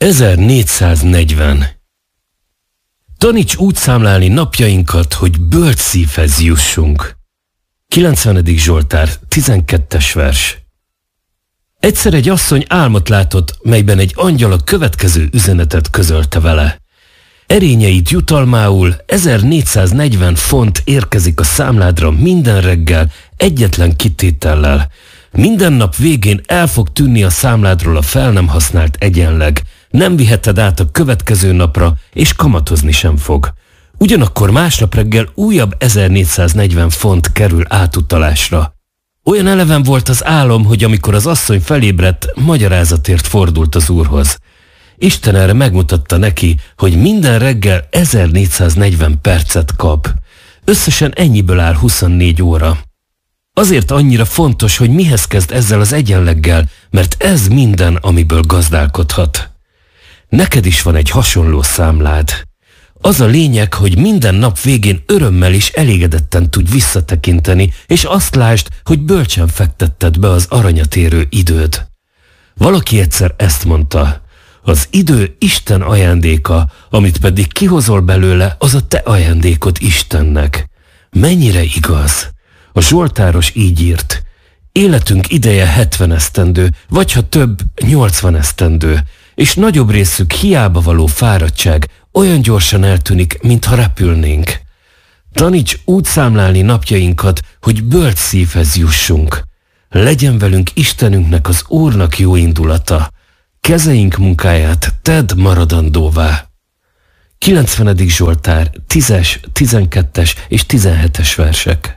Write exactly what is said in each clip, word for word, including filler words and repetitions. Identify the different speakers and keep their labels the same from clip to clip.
Speaker 1: ezernégyszáznegyven. Taníts úgy számlálni napjainkat, hogy bölcs szívhez jussunk. kilencvenedik Zsoltár, tizenkettes vers. Egyszer egy asszony álmot látott, melyben egy angyal a következő üzenetet közölte vele. Erényeid jutalmául ezernégyszáznegyven font érkezik a számládra minden reggel egyetlen kitétellel. Minden nap végén el fog tűnni a számládról a fel nem használt egyenleg. Nem viheted át a következő napra, és kamatozni sem fog. Ugyanakkor másnap reggel újabb ezernégyszáznegyven font kerül átutalásra. Olyan eleven volt az álom, hogy amikor az asszony felébredt, magyarázatért fordult az úrhoz. Isten erre megmutatta neki, hogy minden reggel ezernégyszáznegyven percet kap. Összesen ennyiből áll huszonnégy óra. Azért annyira fontos, hogy mihez kezd ezzel az egyenleggel, mert ez minden, amiből gazdálkodhat. Neked is van egy hasonló számlád. Az a lényeg, hogy minden nap végén örömmel és elégedetten tudj visszatekinteni, és azt lásd, hogy bölcsen fektetted be az aranyat érő időd. Valaki egyszer ezt mondta: az idő Isten ajándéka, amit pedig kihozol belőle, az a te ajándékod Istennek. Mennyire igaz? A zsoltáros így írt: életünk ideje hetven esztendő, vagy ha több, nyolcvan esztendő, és nagyobb részük hiába való fáradtság olyan gyorsan eltűnik, mintha repülnénk. Taníts úgy számlálni napjainkat, hogy bölcs szívhez jussunk. Legyen velünk Istenünknek, az Úrnak jó indulata. Kezeink munkáját tedd maradandóvá. kilencvenedik Zsoltár, tízes, tizenkettes és tizenhetes versek.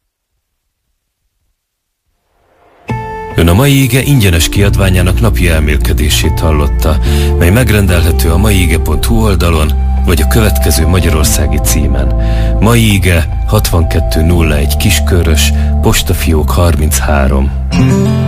Speaker 1: Ön a mai ige ingyenes kiadványának napi elmélkedését hallotta, mely megrendelhető a maiige pont hu oldalon, vagy a következő magyarországi címen. Mai ige hatvankettő nulla egy Kiskörös, postafiók harminchárom.